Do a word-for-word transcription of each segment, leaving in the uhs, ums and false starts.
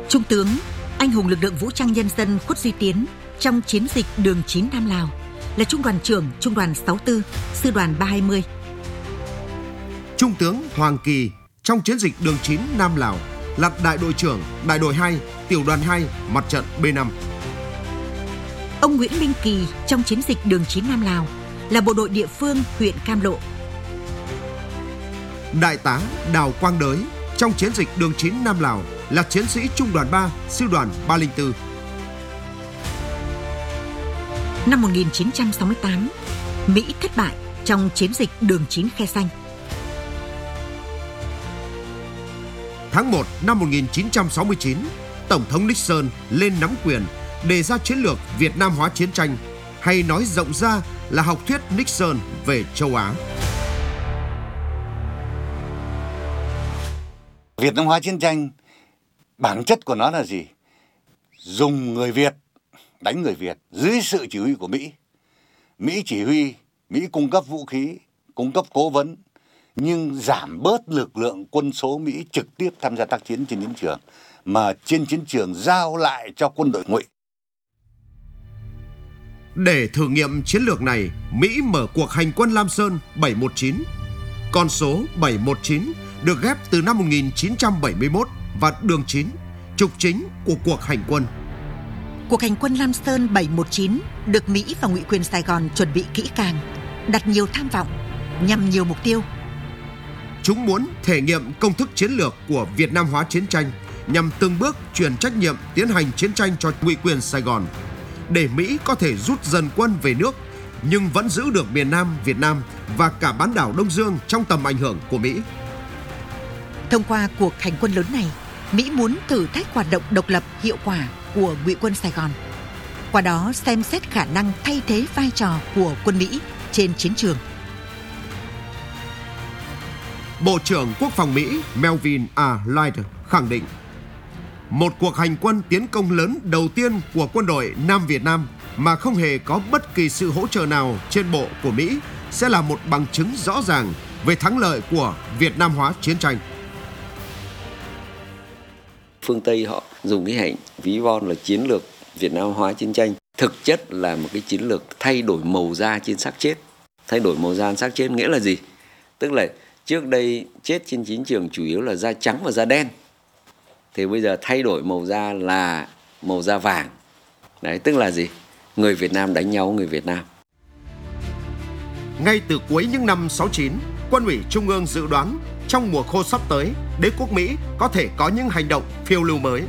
Trung tướng, anh hùng lực lượng vũ trang nhân dân Khuất Duy Tiến trong chiến dịch Đường chín Nam Lào, là trung đoàn trưởng trung đoàn sáu mươi tư, sư đoàn ba hai mươi. Trung tướng Hoàng Kỳ trong chiến dịch Đường chín Nam Lào, là đại đội trưởng đại đội hai, tiểu đoàn hai, mặt trận B năm. Ông Nguyễn Minh Kỳ trong chiến dịch Đường chín Nam Lào, là bộ đội địa phương huyện Cam Lộ. Đại tá Đào Quang Đới trong chiến dịch Đường chín Nam Lào, là chiến sĩ trung đoàn ba, sư đoàn ba không bốn. Năm một nghìn chín trăm sáu mươi tám, Mỹ thất bại trong chiến dịch Đường chín Khe Xanh. Tháng một năm một nghìn chín trăm sáu mươi chín, Tổng thống Nixon lên nắm quyền, đề ra chiến lược Việt Nam hóa chiến tranh, hay nói rộng ra là học thuyết Nixon về châu Á. Việt Nam hóa chiến tranh, bản chất của nó là gì? Dùng người Việt đánh người Việt dưới sự chỉ huy của Mỹ. Mỹ chỉ huy, Mỹ cung cấp vũ khí, cung cấp cố vấn, nhưng giảm bớt lực lượng quân số Mỹ trực tiếp tham gia tác chiến trên chiến trường, mà trên chiến trường giao lại cho quân đội ngụy. Để thử nghiệm chiến lược này, Mỹ mở cuộc hành quân Lam Sơn bảy một chín. Con số bảy một chín được ghép từ năm một nghìn chín trăm bảy mươi mốt và Đường chín, trục chính của cuộc hành quân. Cuộc hành quân Lam Sơn bảy một chín được Mỹ và Ngụy quyền Sài Gòn chuẩn bị kỹ càng, đặt nhiều tham vọng, nhằm nhiều mục tiêu. Chúng muốn thể nghiệm công thức chiến lược của Việt Nam hóa chiến tranh, nhằm từng bước chuyển trách nhiệm tiến hành chiến tranh cho Ngụy quyền Sài Gòn, để Mỹ có thể rút dần quân về nước, nhưng vẫn giữ được miền Nam Việt Nam và cả bán đảo Đông Dương trong tầm ảnh hưởng của Mỹ. Thông qua cuộc hành quân lớn này, Mỹ muốn thử thách hoạt động độc lập hiệu quả của Ngụy quân Sài Gòn, qua đó xem xét khả năng thay thế vai trò của quân Mỹ trên chiến trường. Bộ trưởng Quốc phòng Mỹ Melvin A. Light khẳng định, một cuộc hành quân tiến công lớn đầu tiên của quân đội Nam Việt Nam mà không hề có bất kỳ sự hỗ trợ nào trên bộ của Mỹ sẽ là một bằng chứng rõ ràng về thắng lợi của Việt Nam hóa chiến tranh. Phương Tây họ dùng cái hạnh ví von là chiến lược Việt Nam hóa chiến tranh, thực chất là một cái chiến lược thay đổi màu da trên xác chết. Thay đổi màu da trên xác chết nghĩa là gì? Tức là trước đây chết trên chiến trường chủ yếu là da trắng và da đen. Thì bây giờ thay đổi màu da là màu da vàng. Đấy, tức là gì? Người Việt Nam đánh nhau người Việt Nam. Ngay từ cuối những năm sáu chín, Quân ủy Trung ương dự đoán trong mùa khô sắp tới, đế quốc Mỹ có thể có những hành động phiêu lưu mới.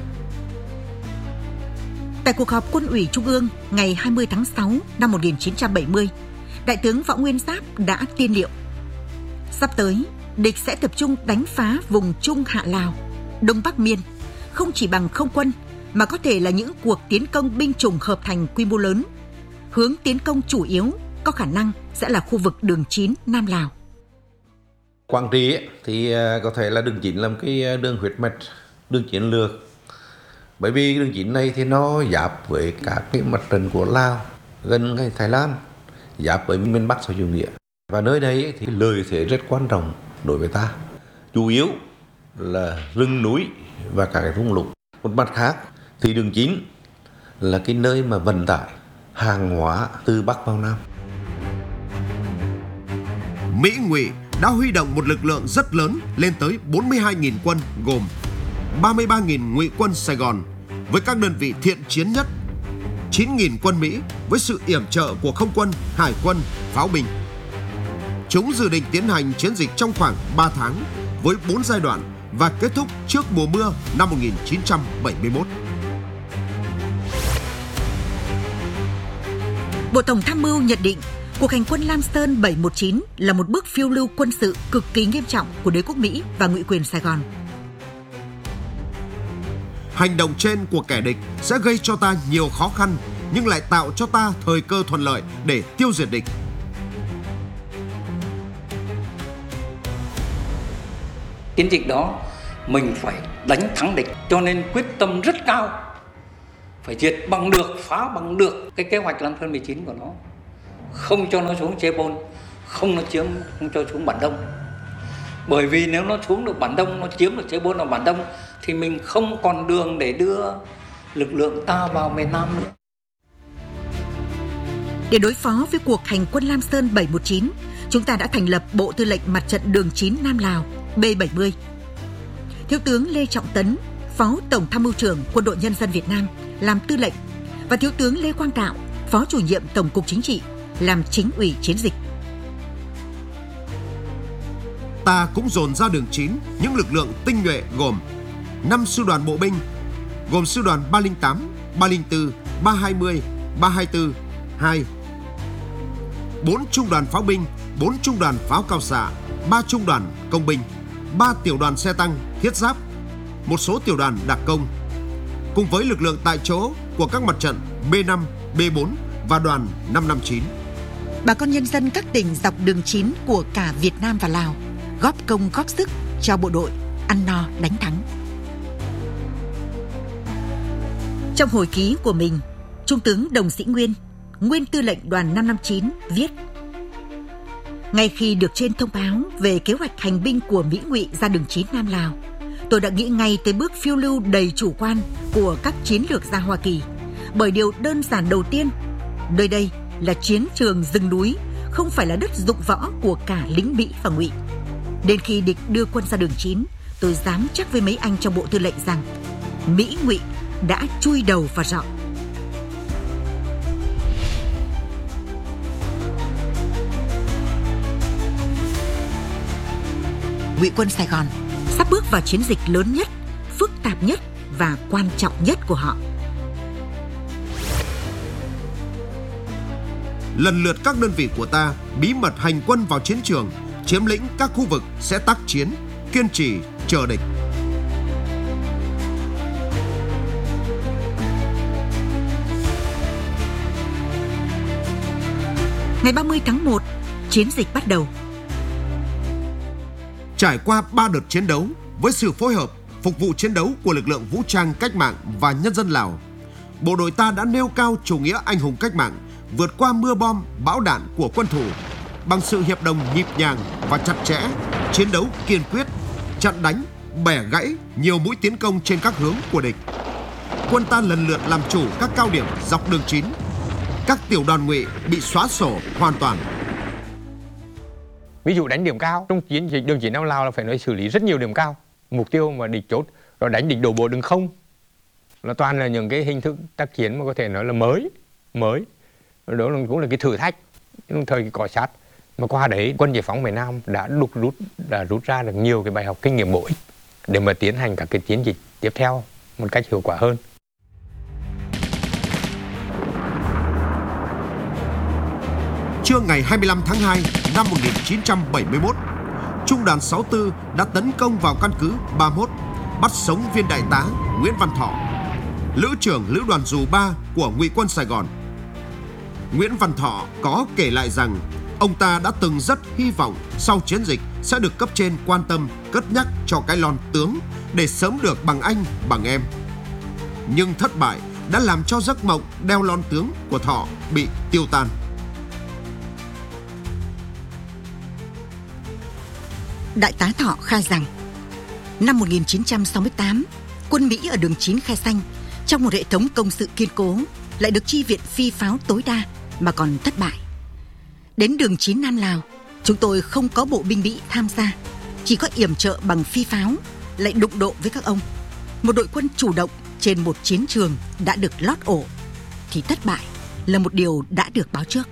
Tại cuộc họp Quân ủy Trung ương ngày hai mươi tháng sáu năm một nghìn chín trăm bảy mươi, Đại tướng Võ Nguyên Giáp đã tiên liệu. Sắp tới, địch sẽ tập trung đánh phá vùng Trung Hạ Lào, Đông Bắc Miên, không chỉ bằng không quân, mà có thể là những cuộc tiến công binh chủng hợp thành quy mô lớn. Hướng tiến công chủ yếu có khả năng sẽ là khu vực Đường chín Nam Lào. Quảng Trị thì có thể là Đường chín là một cái đường huyết mạch, đường chiến lược. Bởi vì đường chín này thì nó giáp với các cái mặt trận của Lào, gần ngay Thái Lan, giáp với miền Bắc xã chủ nghĩa. Và nơi đây thì lợi thế rất quan trọng đối với ta. Chủ yếu là rừng núi và các cái thung lũng. Một mặt khác thì đường chín là cái nơi mà vận tải hàng hóa từ Bắc vào Nam. Mỹ Ngụy đã huy động một lực lượng rất lớn lên tới bốn mươi hai nghìn quân, gồm ba mươi ba nghìn Ngụy quân Sài Gòn với các đơn vị thiện chiến nhất, chín nghìn quân Mỹ với sự yểm trợ của không quân, hải quân, pháo binh. Chúng dự định tiến hành chiến dịch trong khoảng ba tháng với bốn giai đoạn và kết thúc trước mùa mưa năm một nghìn chín trăm bảy mươi mốt. Bộ Tổng tham mưu nhận định cuộc hành quân Lam Sơn bảy một chín là một bước phiêu lưu quân sự cực kỳ nghiêm trọng của đế quốc Mỹ và Ngụy quyền Sài Gòn. Hành động trên của kẻ địch sẽ gây cho ta nhiều khó khăn, nhưng lại tạo cho ta thời cơ thuận lợi để tiêu diệt địch. Chiến dịch đó mình phải đánh thắng địch, cho nên quyết tâm rất cao, phải diệt bằng được, phá bằng được cái kế hoạch Lam Sơn mười chín của nó, không cho nó xuống Chê Bôn, không nó chiếm, không cho xuống Bản Đông. Bởi vì nếu nó xuống được Bản Đông, nó chiếm được Chế Bốn ở Bản Đông thì mình không còn đường để đưa lực lượng ta vào miền Nam nữa. Để đối phó với cuộc hành quân Lam Sơn bảy một chín, chúng ta đã thành lập Bộ Tư lệnh Mặt trận Đường chín Nam Lào B bảy mươi. Thiếu tướng Lê Trọng Tấn, Phó Tổng Tham mưu trưởng Quân đội Nhân dân Việt Nam làm tư lệnh và Thiếu tướng Lê Quang Tạo, Phó Chủ nhiệm Tổng cục Chính trị làm chính ủy chiến dịch. Ta cũng dồn ra đường chín những lực lượng tinh nhuệ gồm năm sư đoàn bộ binh, gồm sư đoàn ba không tám, ba không bốn, ba hai mươi, ba hai tư, hai, bốn trung đoàn pháo binh, bốn trung đoàn pháo cao xạ, ba trung đoàn công binh, ba tiểu đoàn xe tăng, thiết giáp, một số tiểu đoàn đặc công, cùng với lực lượng tại chỗ của các mặt trận B năm, B bốn và đoàn năm năm chín. Bà con nhân dân các tỉnh dọc đường chín của cả Việt Nam và Lào góp công góp sức cho bộ đội ăn no đánh thắng. Trong hồi ký của mình, Trung tướng Đồng Sĩ Nguyên, nguyên tư lệnh đoàn năm năm chín viết: ngay khi được trên thông báo về kế hoạch hành binh của Mỹ Ngụy ra đường chín Nam Lào, tôi đã nghĩ ngay tới bước phiêu lưu đầy chủ quan của các chiến lược gia Hoa Kỳ. Bởi điều đơn giản đầu tiên, nơi đây là chiến trường rừng núi, không phải là đất dụng võ của cả lính Mỹ và Ngụy. Đến khi địch đưa quân ra đường chín, tôi dám chắc với mấy anh trong Bộ Tư lệnh rằng Mỹ Ngụy đã chui đầu vào rọ. Ngụy quân Sài Gòn sắp bước vào chiến dịch lớn nhất, phức tạp nhất và quan trọng nhất của họ. Lần lượt các đơn vị của ta bí mật hành quân vào chiến trường, chiếm lĩnh các khu vực sẽ tác chiến, kiên trì chờ địch. Ngày ba mươi tháng một, chiến dịch bắt đầu. Trải qua ba đợt chiến đấu với sự phối hợp, phục vụ chiến đấu của lực lượng vũ trang cách mạng và nhân dân Lào, bộ đội ta đã nêu cao chủ nghĩa anh hùng cách mạng, vượt qua mưa bom, bão đạn của quân thù bằng sự hiệp đồng nhịp nhàng và chặt chẽ, chiến đấu kiên quyết, chặn đánh, bẻ gãy nhiều mũi tiến công trên các hướng của địch. Quân ta lần lượt làm chủ các cao điểm dọc đường chín. Các tiểu đoàn Ngụy bị xóa sổ hoàn toàn. Ví dụ đánh điểm cao trong chiến dịch đường chín Nam Lào là phải nói xử lý rất nhiều điểm cao, mục tiêu mà địch chốt, rồi đánh địch đổ bộ đường không là toàn là những cái hình thức tác chiến mà có thể nói là mới mới đó cũng là cái thử thách trong thời cọ sát, mà qua đấy quân giải phóng miền Nam đã đục rút đã rút ra được nhiều cái bài học kinh nghiệm bổ ích để mà tiến hành các cái chiến dịch tiếp theo một cách hiệu quả hơn. Trưa ngày hai mươi lăm tháng hai năm một nghìn chín trăm bảy mươi mốt, Trung đoàn sáu tư đã tấn công vào căn cứ ba mươi mốt, bắt sống viên đại tá Nguyễn Văn Thọ, lữ trưởng lữ đoàn dù ba của Ngụy quân Sài Gòn. Nguyễn Văn Thọ có kể lại rằng ông ta đã từng rất hy vọng sau chiến dịch sẽ được cấp trên quan tâm cất nhắc cho cái lon tướng để sớm được bằng anh bằng em. Nhưng thất bại đã làm cho giấc mộng đeo lon tướng của Thọ bị tiêu tan. Đại tá Thọ khai rằng năm một nghìn chín trăm sáu mươi tám, quân Mỹ ở đường chín Khe Xanh trong một hệ thống công sự kiên cố lại được chi viện phi pháo tối đa mà còn thất bại. Đến đường chín Nam Lào, chúng tôi không có bộ binh Mỹ tham gia, chỉ có yểm trợ bằng phi pháo, lại đụng độ với các ông. Một đội quân chủ động trên một chiến trường đã được lót ổ, thì thất bại là một điều đã được báo trước.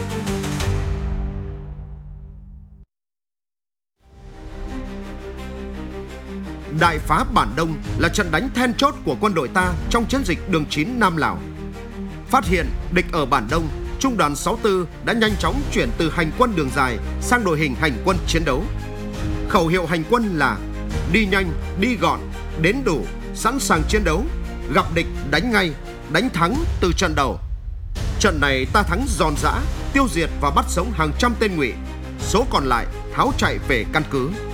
Đại phá Bản Đông là trận đánh then chốt của quân đội ta trong chiến dịch đường chín Nam Lào. Phát hiện địch ở Bản Đông, Trung đoàn sáu tư đã nhanh chóng chuyển từ hành quân đường dài sang đội hình hành quân chiến đấu. Khẩu hiệu hành quân là đi nhanh, đi gọn, đến đủ, sẵn sàng chiến đấu, gặp địch đánh ngay, đánh thắng từ trận đầu. Trận này ta thắng giòn giã, tiêu diệt và bắt sống hàng trăm tên Ngụy, số còn lại tháo chạy về căn cứ.